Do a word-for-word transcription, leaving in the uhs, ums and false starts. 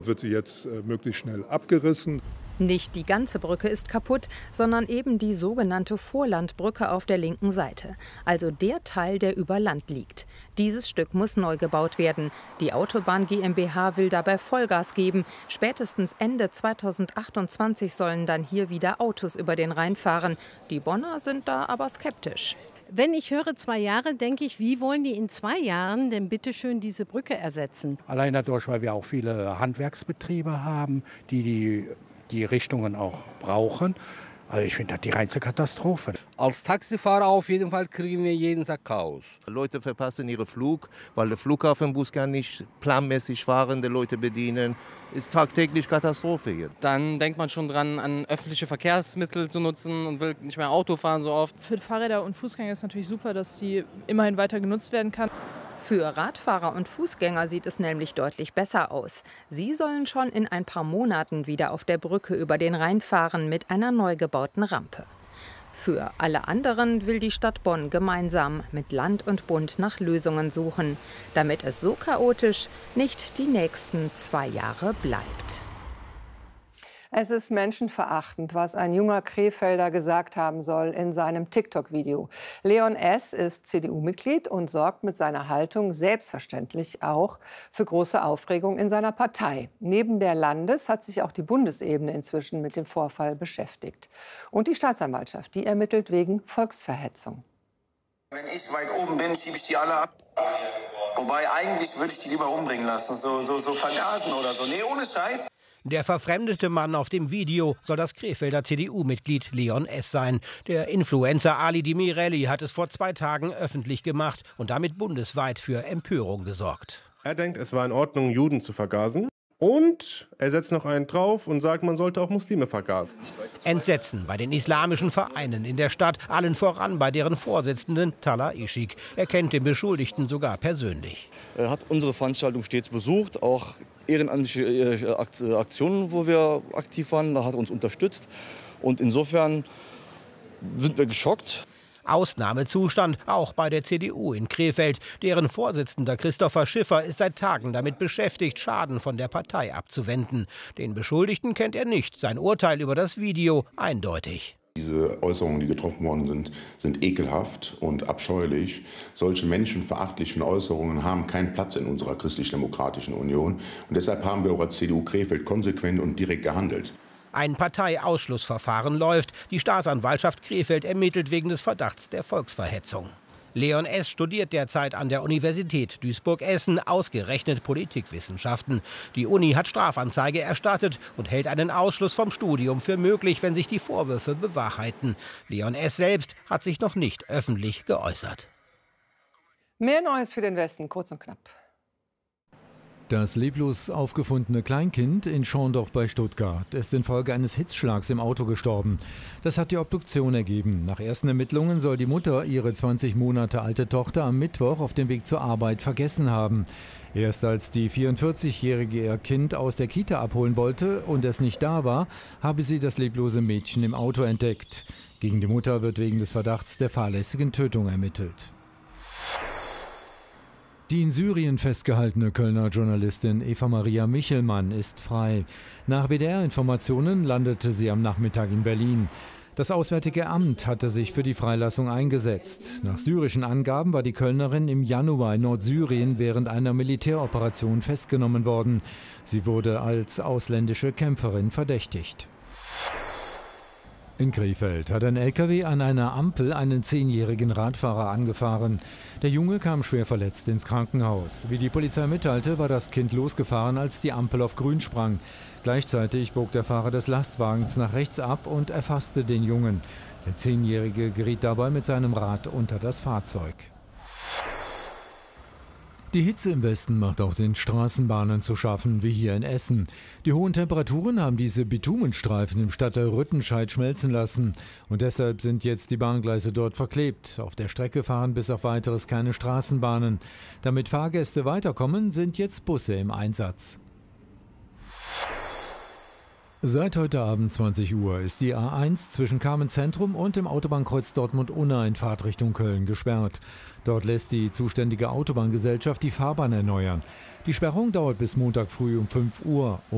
Wird sie jetzt äh, möglichst schnell abgerissen. Nicht die ganze Brücke ist kaputt, sondern eben die sogenannte Vorlandbrücke auf der linken Seite, also der Teil, der über Land liegt. Dieses Stück muss neu gebaut werden. Die Autobahn GmbH will dabei Vollgas geben. Spätestens Ende zweitausendachtundzwanzig sollen dann hier wieder Autos über den Rhein fahren. Die Bonner sind da aber skeptisch. Wenn ich höre zwei Jahre, denke ich, wie wollen die in zwei Jahren denn bitte schön diese Brücke ersetzen? Allein dadurch, weil wir auch viele Handwerksbetriebe haben, die die die Richtungen auch brauchen. Also ich finde das die reinste Katastrophe. Als Taxifahrer auf jeden Fall kriegen wir jeden Tag Chaos. Leute verpassen ihren Flug, weil der Flughafenbus kann nicht planmäßig fahrende Leute bedienen. Ist tagtäglich Katastrophe hier. Dann denkt man schon dran, an öffentliche Verkehrsmittel zu nutzen und will nicht mehr Auto fahren so oft. Für Fahrräder und Fußgänger ist natürlich super, dass die immerhin weiter genutzt werden kann. Für Radfahrer und Fußgänger sieht es nämlich deutlich besser aus. Sie sollen schon in ein paar Monaten wieder auf der Brücke über den Rhein fahren mit einer neu gebauten Rampe. Für alle anderen will die Stadt Bonn gemeinsam mit Land und Bund nach Lösungen suchen, damit es so chaotisch nicht die nächsten zwei Jahre bleibt. Es ist menschenverachtend, was ein junger Krefelder gesagt haben soll in seinem TikTok-Video. Leon S. ist C D U-Mitglied und sorgt mit seiner Haltung selbstverständlich auch für große Aufregung in seiner Partei. Neben der Landes- hat sich auch die Bundesebene inzwischen mit dem Vorfall beschäftigt. Und die Staatsanwaltschaft, die ermittelt wegen Volksverhetzung. Wenn ich weit oben bin, schiebe ich die alle ab. Wobei eigentlich würde ich die lieber umbringen lassen, so, so, so vergasen oder so. Nee, ohne Scheiß. Der verfremdete Mann auf dem Video soll das Krefelder C D U-Mitglied Leon S. sein. Der Influencer Ali Dimirelli hat es vor zwei Tagen öffentlich gemacht und damit bundesweit für Empörung gesorgt. Er denkt, es war in Ordnung, Juden zu vergasen. Und er setzt noch einen drauf und sagt, man sollte auch Muslime vergasen. Entsetzen bei den islamischen Vereinen in der Stadt, allen voran bei deren Vorsitzenden Talha Ishik. Er kennt den Beschuldigten sogar persönlich. Er hat unsere Veranstaltung stets besucht, auch ehrenamtliche Aktionen, wo wir aktiv waren, da hat er uns unterstützt. Und insofern sind wir geschockt. Ausnahmezustand auch bei der C D U in Krefeld. Deren Vorsitzender Christopher Schiffer ist seit Tagen damit beschäftigt, Schaden von der Partei abzuwenden. Den Beschuldigten kennt er nicht. Sein Urteil über das Video eindeutig. Diese Äußerungen, die getroffen worden sind, sind ekelhaft und abscheulich. Solche menschenverachtlichen Äußerungen haben keinen Platz in unserer christlich-demokratischen Union. Und deshalb haben wir auch als C D U Krefeld konsequent und direkt gehandelt. Ein Parteiausschlussverfahren läuft. Die Staatsanwaltschaft Krefeld ermittelt wegen des Verdachts der Volksverhetzung. Leon S. studiert derzeit an der Universität Duisburg-Essen ausgerechnet Politikwissenschaften. Die Uni hat Strafanzeige erstattet und hält einen Ausschluss vom Studium für möglich, wenn sich die Vorwürfe bewahrheiten. Leon S. selbst hat sich noch nicht öffentlich geäußert. Mehr Neues für den Westen, kurz und knapp. Das leblos aufgefundene Kleinkind in Schorndorf bei Stuttgart ist infolge eines Hitzschlags im Auto gestorben. Das hat die Obduktion ergeben. Nach ersten Ermittlungen soll die Mutter ihre zwanzig Monate alte Tochter am Mittwoch auf dem Weg zur Arbeit vergessen haben. Erst als die vierundvierzigjährige ihr Kind aus der Kita abholen wollte und es nicht da war, habe sie das leblose Mädchen im Auto entdeckt. Gegen die Mutter wird wegen des Verdachts der fahrlässigen Tötung ermittelt. Die in Syrien festgehaltene Kölner Journalistin Eva-Maria Michelmann ist frei. Nach W D R-Informationen landete sie am Nachmittag in Berlin. Das Auswärtige Amt hatte sich für die Freilassung eingesetzt. Nach syrischen Angaben war die Kölnerin im Januar in Nordsyrien während einer Militäroperation festgenommen worden. Sie wurde als ausländische Kämpferin verdächtigt. In Krefeld hat ein L K W an einer Ampel einen zehnjährigen Radfahrer angefahren. Der Junge kam schwer verletzt ins Krankenhaus. Wie die Polizei mitteilte, war das Kind losgefahren, als die Ampel auf grün sprang. Gleichzeitig bog der Fahrer des Lastwagens nach rechts ab und erfasste den Jungen. Der Zehnjährige geriet dabei mit seinem Rad unter das Fahrzeug. Die Hitze im Westen macht auch den Straßenbahnen zu schaffen, wie hier in Essen. Die hohen Temperaturen haben diese Bitumenstreifen im Stadtteil Rüttenscheid schmelzen lassen. Und deshalb sind jetzt die Bahngleise dort verklebt. Auf der Strecke fahren bis auf Weiteres keine Straßenbahnen. Damit Fahrgäste weiterkommen, sind jetzt Busse im Einsatz. Seit heute Abend zwanzig Uhr ist die A eins zwischen Kamen Zentrum und dem Autobahnkreuz Dortmund-Unna in Fahrtrichtung Köln gesperrt. Dort lässt die zuständige Autobahngesellschaft die Fahrbahn erneuern. Die Sperrung dauert bis Montag früh um fünf Uhr.